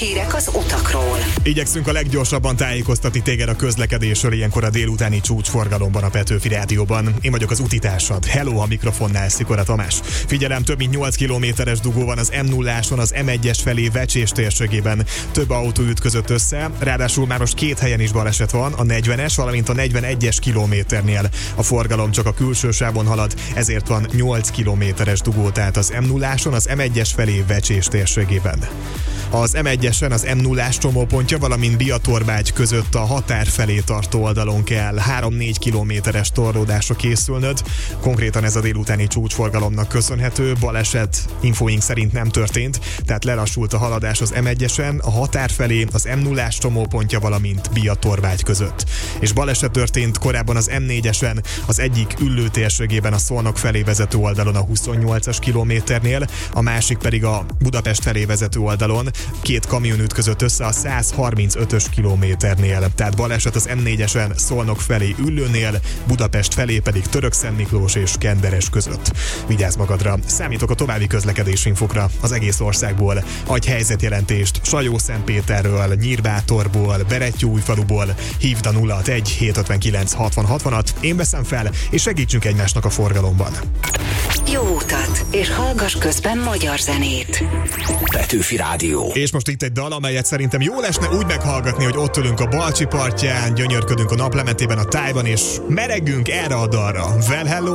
Hírek az utakról. Igyekszünk a leggyorsabban tájékoztatni téged a közlekedésről ilyenkor a délutáni csúcsforgalomban a Petőfi Rádióban. Én vagyok az utitársad. Hello, a mikrofonnál Szikora Tamás. Figyelem, több mint 8 kilométeres dugó van az M0-áson, az M1-es felé Vecsés térségében. Több autó ütközött össze, ráadásul már most két helyen is baleset van, a 40-es, valamint a 41-es kilométernél. A forgalom csak a külső sávon halad, ezért van 8 kilométeres dugó, tehát az M0-áson, az M1-es felé Vecsés térségében. Az M1-esen az M0-ás csomópontja, valamint Biatorbágy között a határ felé tartó oldalon kell 3-4 kilométeres torlódásra készülnöd. Konkrétan ez a délutáni csúcsforgalomnak köszönhető, baleset infóink szerint nem történt, tehát lelassult a haladás az M1-esen, a határ felé az M0-ás csomópontja, valamint Biatorbágy között. És baleset történt korábban az M4-esen, az egyik Üllő térségében a Szolnok felé vezető oldalon a 28-as kilométernél, a másik pedig a Budapest felé vezető oldalon. Két kamion ütközött össze a 135-ös kilométernél. Tehát baleset az M4-esen Szolnok felé Üllőnél, Budapest felé pedig Törökszentmiklós és Kenderes között. Vigyázz magadra, számítok a további közlekedésinfokra az egész országból. Adj helyzetjelentést Sajó-Szentpéterről, Nyírbátorból, Berettyóújfaluból, hívd a 061 759 60 60-at, én veszem fel, és segítsünk egymásnak a forgalomban. Jó utat, és hallgass közben magyar zenét. Petőfi Rádió. És most itt egy dal, amelyet szerintem jó lesne úgy meghallgatni, hogy ott ülünk a Balcsi partján, gyönyörködünk a naplementében a tájban, és meregünk erre a dalra. Well, hello!